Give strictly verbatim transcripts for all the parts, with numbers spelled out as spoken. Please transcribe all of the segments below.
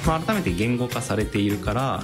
まあ、改めて言語化されているから、はい、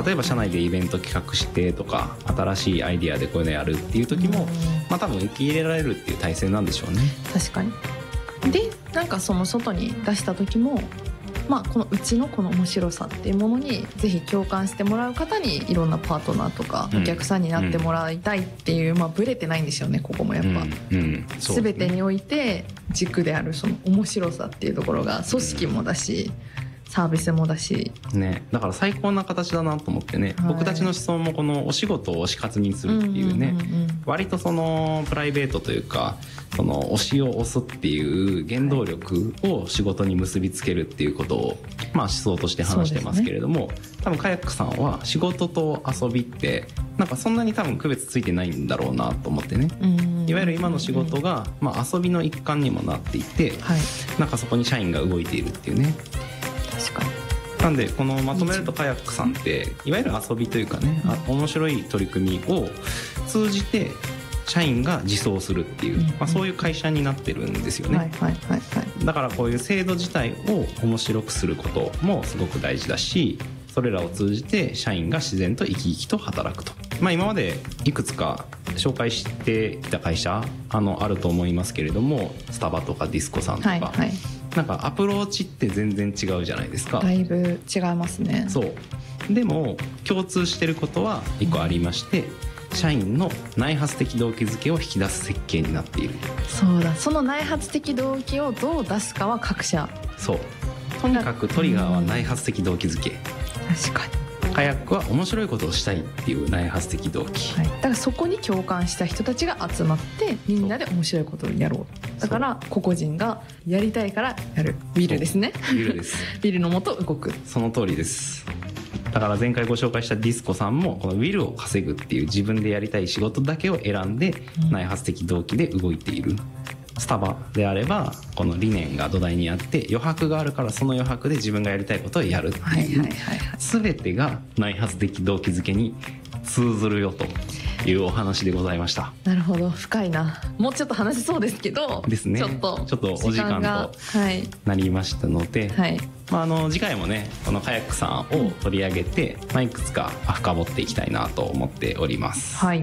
例えば社内でイベント企画してとか新しいアイディアでこういうのやるっていう時も、まあ、多分受け入れられるっていう体制なんでしょうね。 確かに。でなんかその外に出した時も、まあ、このうちのこの面白さっていうものにぜひ共感してもらう方にいろんなパートナーとかお客さんになってもらいたいっていう、うん、まあ、ブレてないんですよねここもやっぱ、うんうん、全てにおいて軸であるその面白さっていうところが組織もだし、うん、サービスもだし、 ね、だから最高な形だなと思ってね、はい、僕たちの思想もこのお仕事を推し活にするっていうね、うんうんうんうん、割とそのプライベートというかその推しを推すっていう原動力を仕事に結びつけるっていうことを、まあ、思想として話してますけれども、ね、多分カヤックさんは仕事と遊びってなんかそんなに多分区別ついてないんだろうなと思ってね、いわゆる今の仕事が、まあ、遊びの一環にもなっていて、はい、なんかそこに社員が動いているっていうね。 確かに。 なんでこのまとめるとカヤックさんっていわゆる遊びというかね、うん、面白い取り組みを通じて社員が自走するっていう、まあ、そういう会社になってるんですよね、はいはいはいはい、だからこういう制度自体を面白くすることもすごく大事だし、それらを通じて社員が自然と生き生きと働くと、まあ、今までいくつか紹介してきた会社 あのあると思いますけれども、スタバとかディスコさんとか、はいはい、なんかアプローチって全然違うじゃないですか。 だいぶ違いますね。 そうでも共通してることはいっこありまして、うん、社員の内発的動機づけを引き出す設計になっている。 そうだ、その内発的動機をどう出すかは各社。 そう、とにかくトリガーは内発的動機づけ。 確かに。 カヤックは面白いことをしたいっていう内発的動機、 はい、だからそこに共感した人たちが集まってみんなで面白いことをやろう。だから個々人がやりたいからやる。ウィルですね。 ウィルです。 ウィルのもと動く。 その通りです。だから前回ご紹介したディスコさんもこのウィルを稼ぐっていう自分でやりたい仕事だけを選んで内発的動機で動いている、うん、スタバであればこの理念が土台にあって余白があるからその余白で自分がやりたいことをやるっていう、はいはいはいはい、全てが内発的動機づけに通ずるよというお話でございました。 なるほど、深いな。もうちょっと話せそうですけどですね、 ちょっとちょっとお時間となりましたので、はい、まあ、あの次回もねこのカヤックさんを取り上げて、うん、まあ、いくつか深掘っていきたいなと思っております。 はい、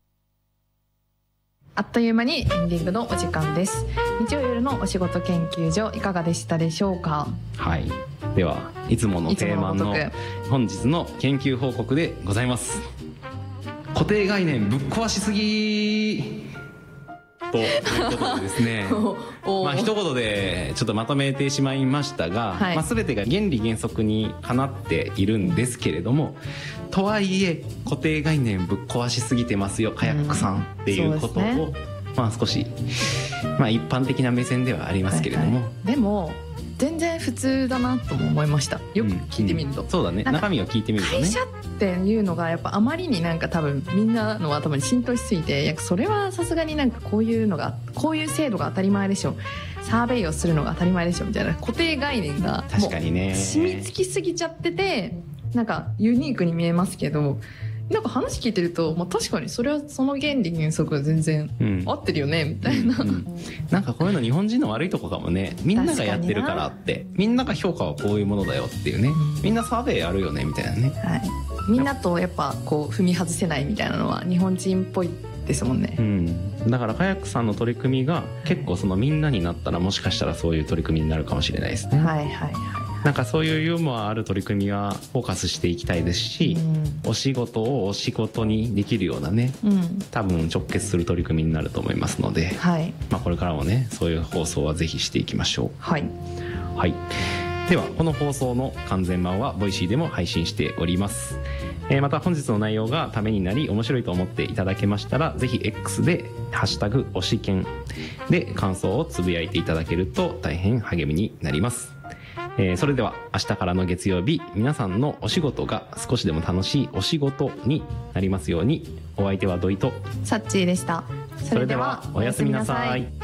あっという間にエンディングのお時間です。日曜夜のお仕事研究所いかがでしたでしょうか。 はい、ではいつものテーマの本日の研究報告でございます。固定概念ぶっ壊しすぎということでですねまあ一言でちょっとまとめてしまいましたが、はい、まあ、全てが原理原則にかなっているんですけれども、とはいえ固定概念ぶっ壊しすぎてますよカヤックさんっていうことを、うん、まあ少し、まあ、一般的な目線ではありますけれども、はいはい、 でも全然普通だなとも思いました。よく聞いてみると、 うんうん、そうだね、中身を聞いてみるとね、 会社っていうのがやっぱあまりになんか多分みんなの頭に浸透しすぎて、いやそれはさすがになんかこういうのがこういう制度が当たり前でしょ、サーベイをするのが当たり前でしょみたいな固定概念がもう染みつきすぎちゃってて、なんかユニークに見えますけど、なんか話聞いてると、まあ、確かにそれはその原理原則は全然合ってるよね、うん、みたいな、うんうん、 なんかこういうの日本人の悪いとこかもね。みんながやってるからって、みんなが評価はこういうものだよっていうね、うん、みんなサーベイやるよねみたいなね、 はい、みんなとやっぱこう踏み外せないみたいなのは日本人っぽいですもんね、うん、 だからカヤックさんの取り組みが結構そのみんなになったらもしかしたらそういう取り組みになるかもしれないですね。 はいはいはい、 なんかそういうユーモアある取り組みはフォーカスしていきたいですし、うん、お仕事をお仕事にできるようなね、うん、多分直結する取り組みになると思いますので、はい、まあ、これからもねそういう放送はぜひしていきましょう。はい、はい、ではこの放送の完全版はボイシーでも配信しております。えー、また本日の内容がためになり面白いと思っていただけましたら、ぜひ X でハッシュタグ推し研で感想をつぶやいていただけると大変励みになります。えー、それでは明日からの月曜日、皆さんのお仕事が少しでも楽しいお仕事になりますように。お相手は土井とサッチーでした。 それではおやすみなさい。